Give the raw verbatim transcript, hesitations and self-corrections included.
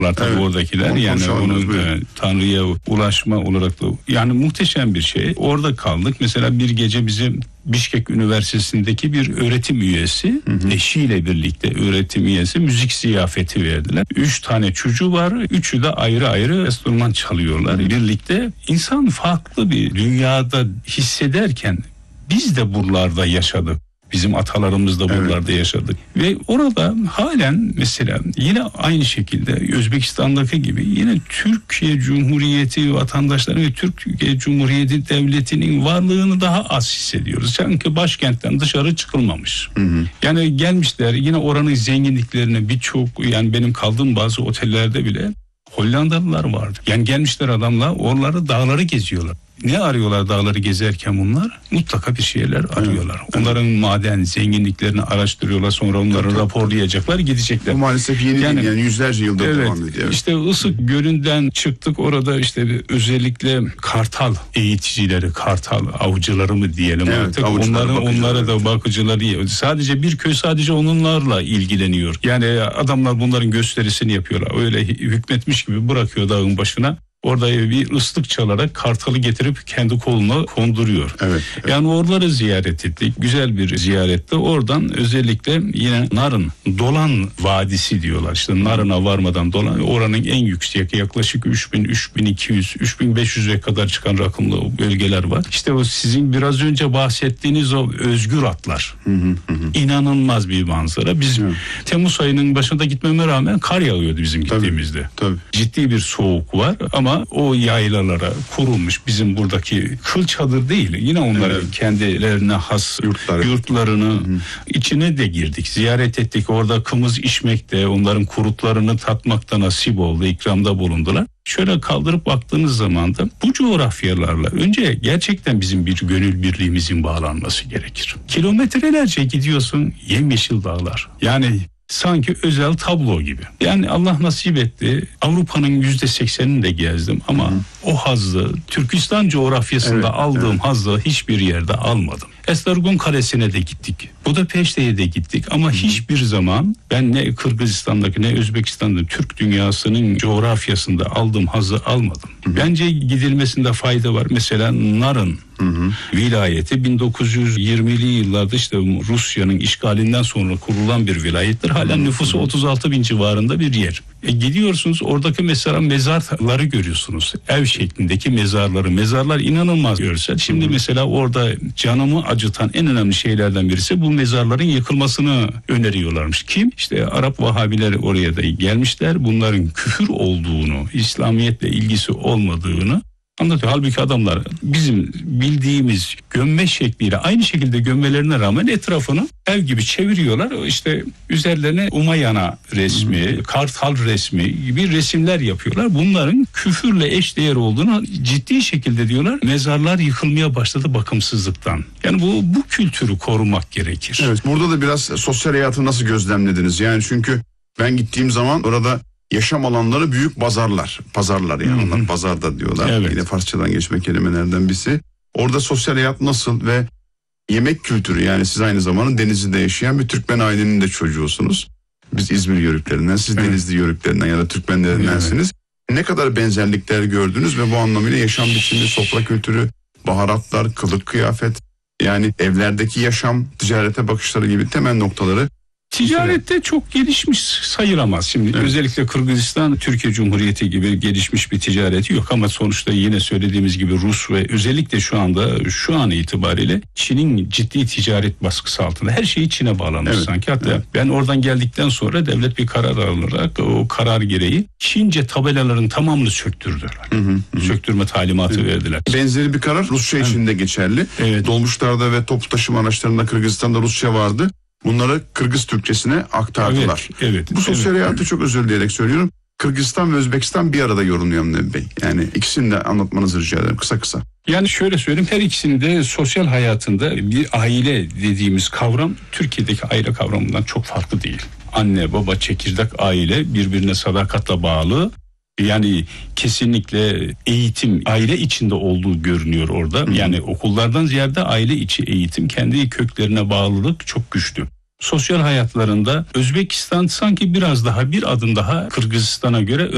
Tabii evet, oradakiler yani onu e, Tanrı'ya ulaşma olarak da yani muhteşem bir şey. Orada kaldık. Mesela bir gece bizi Bişkek Üniversitesi'ndeki bir öğretim üyesi hı hı. eşiyle birlikte öğretim üyesi müzik ziyafeti verdiler. Üç tane çocuğu var. Üçü de ayrı ayrı enstrüman çalıyorlar. Hı hı. Birlikte insan farklı bir dünyada hissederken biz de buralarda yaşadık. Bizim atalarımız da buralarda evet. yaşadık. Ve orada halen mesela yine aynı şekilde Özbekistan'daki gibi yine Türkiye Cumhuriyeti vatandaşları ve Türkiye Cumhuriyeti Devleti'nin varlığını daha az hissediyoruz. Sanki başkentten dışarı çıkılmamış. Hı hı. Yani gelmişler yine oranın zenginliklerini birçok yani benim kaldığım bazı otellerde bile Hollandalılar vardı. Yani gelmişler adamlar oraları dağları geziyorlar. Ne arıyorlar dağları gezerken bunlar? Mutlaka bir şeyler arıyorlar. Evet. Onların maden zenginliklerini araştırıyorlar. Sonra onları evet, raporlayacaklar, gidecekler. Bu maalesef yeni yani, değil yani yüzlerce yıldır evet, devam ediyor. Evet. İşte Isık Gölü'nden çıktık. Orada işte özellikle kartal eğiticileri, kartal avcıları mı diyelim evet, artık. Onların onlara da bakıcıları. Sadece bir köy sadece onlarla ilgileniyor. Yani adamlar bunların gösterisini yapıyorlar. Öyle hükmetmiş gibi bırakıyor dağın başına. Orada bir ıslık çalarak kartalı getirip kendi koluna konduruyor. Evet, evet. Yani oraları ziyaret ettik. Güzel bir ziyaretti. Oradan özellikle yine Narın, Dolan Vadisi diyorlar. İşte Narın'a varmadan Dolan oranın en yüksek yaklaşık üç bin, üç bin iki yüz, üç bin beş yüze kadar çıkan rakımlı bölgeler var. İşte o sizin biraz önce bahsettiğiniz o özgür atlar. Hı hı hı. İnanılmaz bir manzara. Biz hı. Temmuz ayının başında gitmeme rağmen kar yağıyordu bizim gittiğimizde. Tabii, tabii. Ciddi bir soğuk var ama o yaylalara kurulmuş bizim buradaki kıl çadır değil. Yine onların evet. kendilerine has Yurtlar. yurtlarını hı hı. içine de girdik. Ziyaret ettik. Orada kımız içmekte, onların kurutlarını tatmakta nasip oldu. İkramda bulundular. Şöyle kaldırıp baktığınız zaman da bu coğrafyalarla önce gerçekten bizim bir gönül birliğimizin bağlanması gerekir. Kilometrelerce gidiyorsun yemyeşil dağlar. Yani sanki özel tablo gibi. Yani Allah nasip etti. Avrupa'nın yüzde seksenini de gezdim ama hı hı. o hazzı Türkistan coğrafyasında evet, aldığım evet. hazzı hiçbir yerde almadım. Estargun Kalesi'ne de gittik. Budapeşte'ye de gittik ama hı hı. hiçbir zaman ben ne Kırgızistan'daki ne Özbekistan'da Türk dünyasının coğrafyasında aldığım hazzı almadım. Hı hı. Bence gidilmesinde fayda var. Mesela Narın Hı hı. vilayeti bin dokuz yüz yirmili yıllarda işte Rusya'nın işgalinden sonra kurulan bir vilayettir. Halen nüfusu otuz altı bin civarında bir yer. E gidiyorsunuz oradaki mesela mezarları görüyorsunuz. Ev şeklindeki mezarları. Mezarlar inanılmaz görsel. Şimdi hı hı. mesela orada canımı acıtan en önemli şeylerden birisi bu mezarların yıkılmasını öneriyorlarmış. Kim? İşte Arap Vahabiler oraya da gelmişler. Bunların küfür olduğunu, İslamiyetle ilgisi olmadığını anlatıyor. Halbuki adamlar bizim bildiğimiz gömme şekliyle aynı şekilde gömmelerine rağmen etrafını ev gibi çeviriyorlar. İşte üzerlerine Umayana resmi, hmm. Kartal resmi gibi resimler yapıyorlar. Bunların küfürle eşdeğer olduğunu ciddi şekilde diyorlar. Mezarlar yıkılmaya başladı bakımsızlıktan. Yani bu bu kültürü korumak gerekir. Evet. Burada da biraz sosyal hayatı nasıl gözlemlediniz? Yani çünkü ben gittiğim zaman orada yaşam alanları büyük pazarlar. Pazarlar yani onlar pazarda diyorlar. Evet. Yine Farsçadan geçme kelimelerden birisi. Orada sosyal hayat nasıl ve yemek kültürü yani siz aynı zamanda Denizli'de yaşayan bir Türkmen ailenin de çocuğusunuz. Biz İzmir Yörüklerinden, siz evet. Denizli Yörüklerinden ya da Türkmenlerindensiniz. Evet. Ne kadar benzerlikler gördünüz ve bu anlamıyla yaşam biçimi, sofra kültürü, baharatlar, kılık kıyafet yani evlerdeki yaşam, ticarete bakışları gibi temel noktaları ticarette çok gelişmiş sayılamaz. Şimdi evet. özellikle Kırgızistan, Türkiye Cumhuriyeti gibi gelişmiş bir ticareti yok ama sonuçta yine söylediğimiz gibi Rus ve özellikle şu anda şu an itibariyle Çin'in ciddi ticaret baskısı altında. Her şeyi Çin'e bağlanmış evet. sanki. Hatta evet. ben oradan geldikten sonra devlet bir karar alarak o karar gereği Çince tabelaların tamamını söktürdüler. Hı hı, hı. Söktürme talimatı evet. verdiler. Benzeri bir karar Rusya evet. için de geçerli. Evet. Dolmuşlarda ve toplu taşıma araçlarında Kırgızistan'da Rusça vardı. Bunları Kırgız Türkçesine aktardılar. Evet, evet, Bu sosyal evet. hayatı çok özür dileyerek söylüyorum. Kırgızistan ve Özbekistan bir arada yorumluyor Nebi Bey. Yani ikisini de anlatmanızı rica ederim kısa kısa. Yani şöyle söyleyeyim her ikisinde sosyal hayatında bir aile dediğimiz kavram Türkiye'deki aile kavramından çok farklı değil. Anne, baba, çekirdek aile birbirine sadakatle bağlı. Yani kesinlikle eğitim aile içinde olduğu görünüyor orada. Hı. Yani okullardan ziyade aile içi eğitim, kendi köklerine bağlılık çok güçlü. Sosyal hayatlarında Özbekistan sanki biraz daha bir adım daha Kırgızistan'a göre